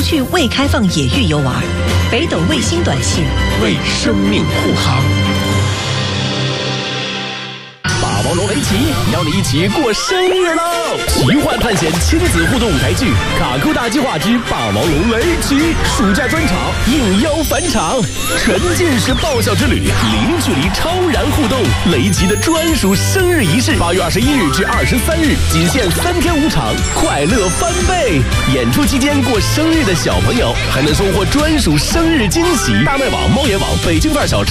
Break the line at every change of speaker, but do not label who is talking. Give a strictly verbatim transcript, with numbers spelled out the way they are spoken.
不去未开放野域游玩。北斗卫星短信，
为生命护航。霸王龙雷奇邀你一起过生日喽！奇幻探险亲子互动舞台剧《卡库大计划之霸王龙雷奇》暑假专场应邀返场，沉浸式爆笑之旅，零距离超燃互动，雷奇的专属生日仪式，八月二十一日至二十三日，仅限三天五场，快乐翻倍！演出期间过生日的小朋友还能收获专属生日惊喜。大麦网、猫眼网、北京范儿小吃。